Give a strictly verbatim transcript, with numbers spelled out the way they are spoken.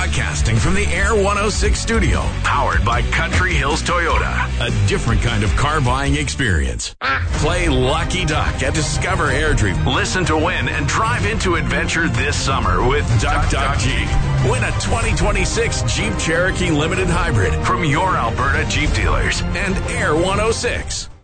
Broadcasting from the Air one oh six studio, powered by Country Hills Toyota. A different kind of car buying experience. Play Lucky Duck at Discover Airdrie. Listen to win and drive into adventure this summer with Duck Duck Jeep. Win a twenty twenty-six Jeep Cherokee Limited Hybrid from your Alberta Jeep dealers and Air one oh six.